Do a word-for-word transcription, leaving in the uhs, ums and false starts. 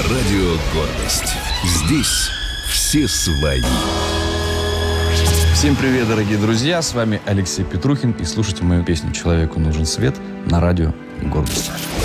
Радио «Гордость». Здесь все свои. Всем привет, дорогие друзья! С вами Алексей Петрухин. И слушайте мою песню «Человеку нужен свет» на радио «Гордость».